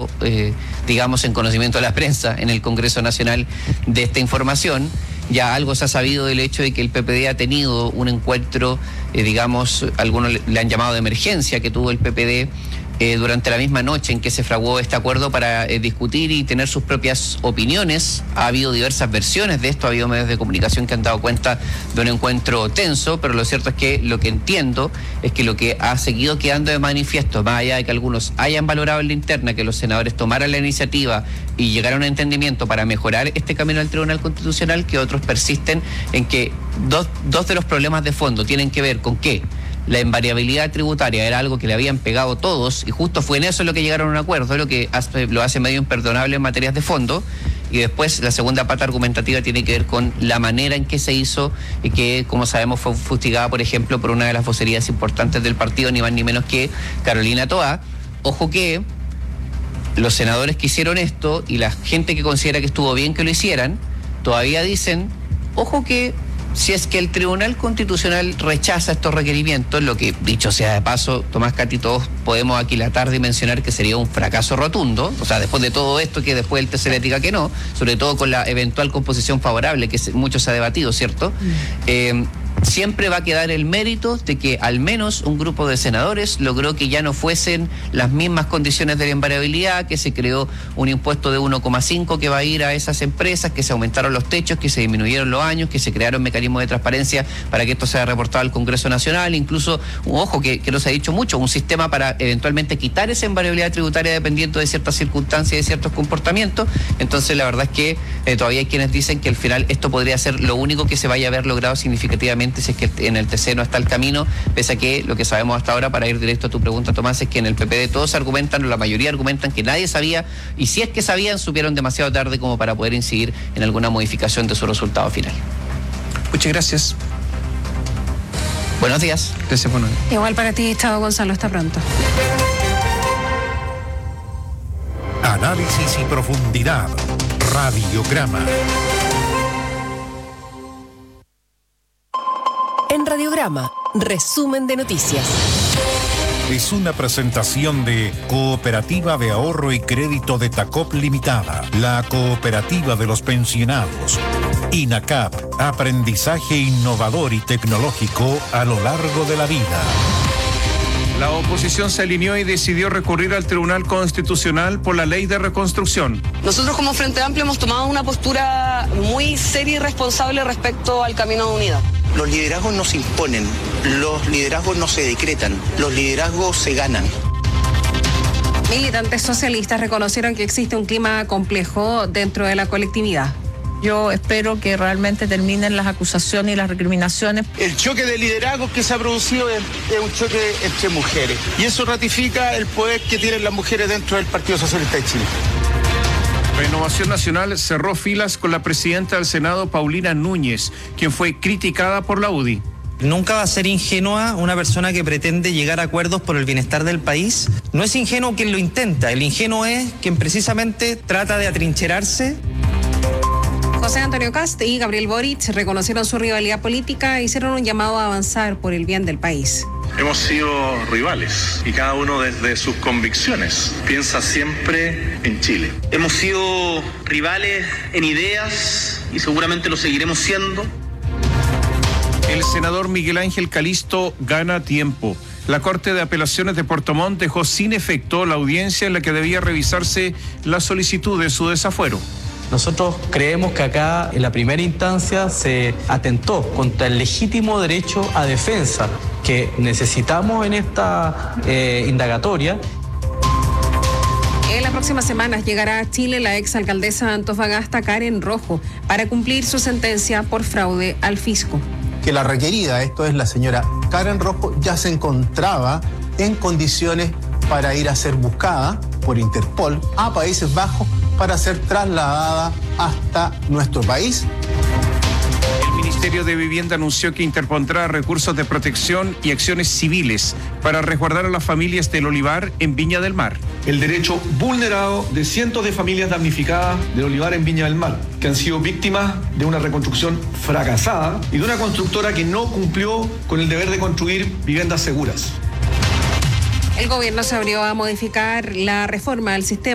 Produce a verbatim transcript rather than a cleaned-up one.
quedado, eh, digamos, en conocimiento de la prensa en el Congreso Nacional de esta información. Ya algo se ha sabido del hecho de que el P P D ha tenido un encuentro, eh, digamos, algunos le han llamado de emergencia, que tuvo el P P D eh, durante la misma noche en que se fraguó este acuerdo para eh, discutir y tener sus propias opiniones. Ha habido diversas versiones de esto, ha habido medios de comunicación que han dado cuenta de un encuentro tenso, pero lo cierto es que lo que entiendo es que lo que ha seguido quedando de manifiesto, más allá de que algunos hayan valorado en la interna que los senadores tomaran la iniciativa y llegaron a un entendimiento para mejorar este camino al Tribunal Constitucional, que otros persisten en que dos, dos de los problemas de fondo tienen que ver con que la invariabilidad tributaria era algo que le habían pegado todos y justo fue en eso lo que llegaron a un acuerdo, lo que hace, lo hace medio imperdonable en materias de fondo. Y después la segunda pata argumentativa tiene que ver con la manera en que se hizo y que, como sabemos, fue fustigada, por ejemplo, por una de las vocerías importantes del partido, ni más ni menos que Carolina Toá. Ojo que los senadores que hicieron esto y la gente que considera que estuvo bien que lo hicieran, todavía dicen, ojo que si es que el Tribunal Constitucional rechaza estos requerimientos, lo que, dicho sea de paso, Tomás Cati, todos podemos aquilatar y mencionar que sería un fracaso rotundo, o sea, después de todo esto, que después el T C le diga que no, sobre todo con la eventual composición favorable, que mucho se ha debatido, ¿cierto? Mm. Eh, siempre va a quedar el mérito de que al menos un grupo de senadores logró que ya no fuesen las mismas condiciones de la invariabilidad, que se creó un impuesto de uno coma cinco que va a ir a esas empresas, que se aumentaron los techos, que se disminuyeron los años, que se crearon mecanismos de transparencia para que esto sea reportado al Congreso Nacional, incluso, ojo, que, que no se ha dicho mucho, un sistema para eventualmente quitar esa invariabilidad tributaria dependiendo de ciertas circunstancias y de ciertos comportamientos. Entonces la verdad es que eh, todavía hay quienes dicen que al final esto podría ser lo único que se vaya a haber logrado significativamente si es que en el T C no está el camino, pese a que lo que sabemos hasta ahora, para ir directo a tu pregunta, Tomás, es que en el P P D todos argumentan, o la mayoría argumentan que nadie sabía, y si es que sabían, supieron demasiado tarde como para poder incidir en alguna modificación de su resultado final. Muchas gracias. Buenos días. Gracias, buenos días. Igual para ti, Chao Gonzalo, hasta pronto. Análisis y profundidad. Radiograma. En Radiograma, resumen de noticias. Es una presentación de Cooperativa de Ahorro y Crédito de Tacop Limitada, la cooperativa de los pensionados. INACAP, aprendizaje innovador y tecnológico a lo largo de la vida. La oposición se alineó y decidió recurrir al Tribunal Constitucional por la ley de reconstrucción. Nosotros como Frente Amplio hemos tomado una postura muy seria y responsable respecto al camino de unidad. Los liderazgos no se imponen, los liderazgos no se decretan, los liderazgos se ganan. Militantes socialistas reconocieron que existe un clima complejo dentro de la colectividad. Yo espero que realmente terminen las acusaciones y las recriminaciones. El choque de liderazgos que se ha producido es, es un choque entre mujeres y eso ratifica el poder que tienen las mujeres dentro del Partido Socialista de Chile. Renovación Nacional cerró filas con la presidenta del Senado, Paulina Núñez, quien fue criticada por la U D I. Nunca va a ser ingenua una persona que pretende llegar a acuerdos por el bienestar del país. No es ingenuo quien lo intenta, el ingenuo es quien precisamente trata de atrincherarse. José Antonio Kast y Gabriel Boric reconocieron su rivalidad política e hicieron un llamado a avanzar por el bien del país. Hemos sido rivales y cada uno desde sus convicciones piensa siempre en Chile. Hemos sido rivales en ideas y seguramente lo seguiremos siendo. El senador Miguel Ángel Calisto gana tiempo. La Corte de Apelaciones de Puerto Montt dejó sin efecto la audiencia en la que debía revisarse la solicitud de su desafuero. Nosotros creemos que acá, en la primera instancia, se atentó contra el legítimo derecho a defensa que necesitamos en esta eh, indagatoria. En las próximas semanas llegará a Chile la exalcaldesa de Antofagasta, Karen Rojo, para cumplir su sentencia por fraude al fisco. Que la requerida, esto es la señora Karen Rojo, ya se encontraba en condiciones para ir a ser buscada por Interpol a Países Bajos para ser trasladada hasta nuestro país. El Ministerio de Vivienda anunció que interpondrá recursos de protección y acciones civiles para resguardar a las familias del Olivar en Viña del Mar. El derecho vulnerado de cientos de familias damnificadas del Olivar en Viña del Mar, que han sido víctimas de una reconstrucción fracasada y de una constructora que no cumplió con el deber de construir viviendas seguras. El gobierno se abrió a modificar la reforma del sistema